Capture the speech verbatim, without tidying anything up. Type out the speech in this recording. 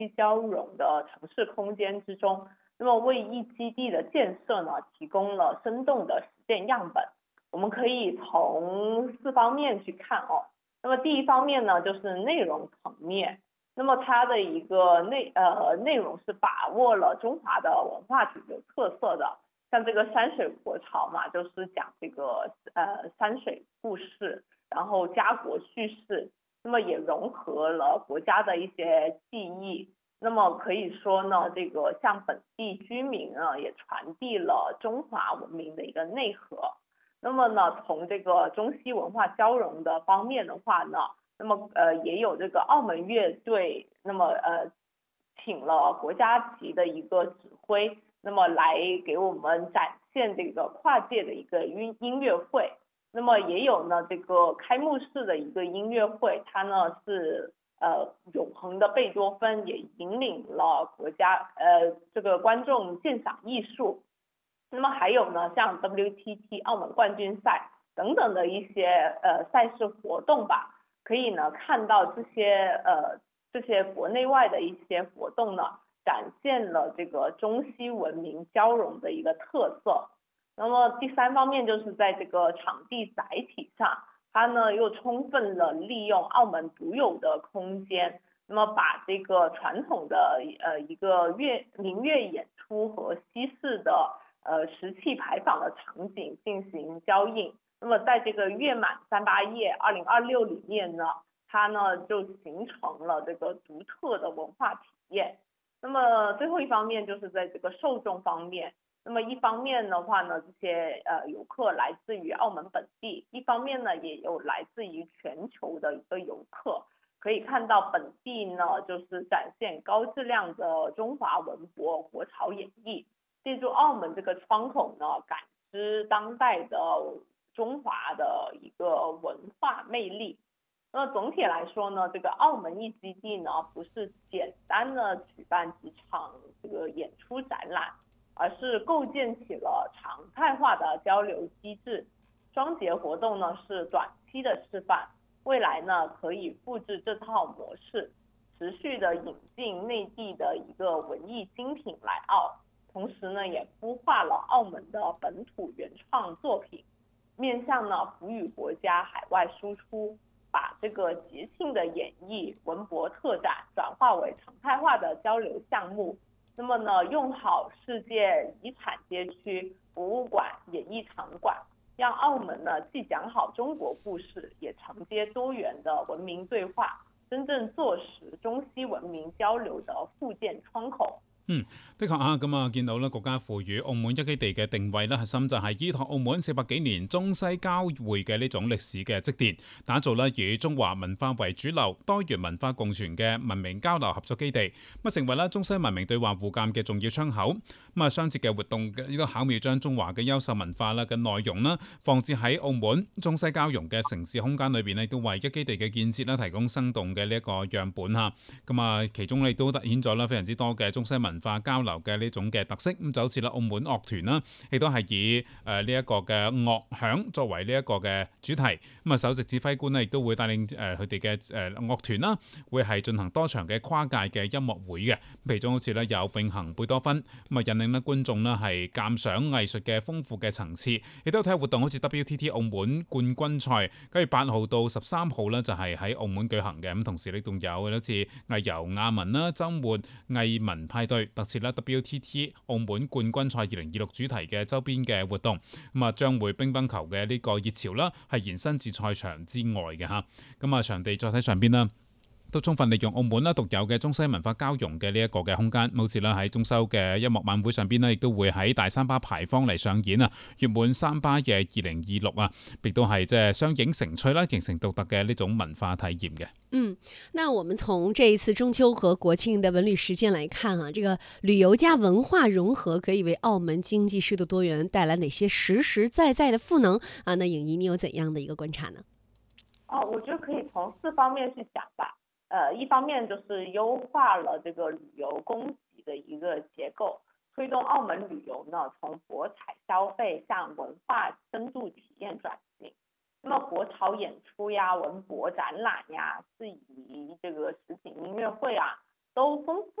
期交融的城市空间之中，那么为一基地的建设呢提供了生动的实践样本。我们可以从四方面去看哦。那么第一方面呢，就是内容层面。那么它的一个内呃内容是把握了中华的文化主流特色的，像这个山水国潮嘛，就是讲这个呃山水故事，然后家国叙事，那么也融合了国家的一些记忆。那么可以说呢，这个向本地居民呢也传递了中华文明的一个内核。那么呢，从这个中西文化交融的方面的话呢，那么呃也有这个澳门乐队，那么呃请了国家级的一个指挥，那么来给我们展现这个跨界的一个音音乐会。那么也有呢这个开幕式的一个音乐会，它呢是呃永恒的贝多芬，也引领了国家呃这个观众鉴赏艺术。那么还有呢，像 W T T 澳门冠军赛等等的一些呃赛事活动吧，可以呢看到这些呃这些国内外的一些活动呢，展现了这个中西文明交融的一个特色。那么第三方面就是在这个场地载体上，它呢又充分的利用澳门独有的空间，那么把这个传统的呃一个乐民乐演出和西式的呃石器牌坊的场景进行交映。那么在这个月满三八夜二零二六里面呢，它呢就形成了这个独特的文化体验。那么最后一方面就是在这个受众方面，那么一方面的话呢，这些呃游客来自于澳门本地，一方面呢也有来自于全球的一个游客。可以看到本地呢就是展现高质量的中华文博国潮演绎，借助澳门这个窗口呢，感知当代的中华的一个文化魅力。那总体来说呢，这个澳门一基地呢，不是简单的举办几场这个演出展览，而是构建起了常态化的交流机制。双节活动呢是短期的示范，未来呢可以复制这套模式，持续的引进内地的一个文艺精品来澳，同时呢也孵化了澳门的本土原创作品，面向呢辅予国家海外输出，把这个节庆的演绎文博特展转化为常态化的交流项目。那么呢，用好世界遗产街区、博物馆、演艺场馆，让澳门呢既讲好中國故事，也承接多元的文明對話，真正坐實中西文明交流的互建窗口。 嗯，的確啊，咁啊，見到咧國家賦予澳門一基地嘅定位咧，核心就係依託澳門四百幾年中西交匯嘅呢種歷史嘅積澱，打造咧以中華文化為主流、多元文化共存嘅文明交流合作基地，咁成為咧中西文明對話互鑑嘅重要窗口。咁啊，雙節嘅活動呢個巧妙將中華嘅優秀文化啦嘅內容啦，放置喺澳門中西交融嘅城市空間裏邊咧，都為一基地嘅建設咧提供生動嘅呢一個樣本嚇。咁啊，其中亦都突顯咗啦非常之多嘅中西文化交流嘅呢種嘅特色，咁就好似啦澳門樂團啦，亦都係以誒呢一個嘅樂響作為呢一個嘅主題。咁啊，首席指揮官呢亦都會帶領誒佢哋嘅誒樂團啦，會係進行多場嘅跨界嘅音樂會嘅。其中好似咧有永恆貝多芬，咁啊引領咧觀眾呢係鑑賞藝術嘅豐富嘅層次。亦都體育活動好似 W T T 澳門冠軍賽，九月八號到十三號呢就係喺澳門舉行嘅。咁同時呢仲有好似藝遊亞文啦、週末藝文派對。特設啦 W T T 澳門冠軍賽二零二六主題嘅周邊嘅活動，咁啊將會乒乓球嘅呢個熱潮啦，係延伸至賽場之外嘅嚇。咁啊場地再睇上邊啦，都充分利用澳門啦獨有嘅中西文化交融嘅呢一個嘅空間，好似啦喺中秋嘅音樂晚會上邊呢，亦都會喺大三巴牌坊嚟上演啊！月滿三巴嘅二零二六啊，亦都係即係雙影成趣啦，形成獨特嘅呢種文化體驗嘅。 嗯，那我們從這一次中秋和國慶的文旅實踐來看啊，這個旅遊加文化融合可以為澳門經濟適度多元帶來哪些實實在在的賦能啊？那穎儀你有怎樣的一個觀察呢？ 哦，我覺得可以從四方面去講吧。呃，一方面就是優化了這個旅遊供給的一個結構，推動澳門旅遊呢從博彩消費向文化深度體驗轉型。那麼國潮演出呀、文博展覽呀、是以這個實景音樂會啊， 都丰富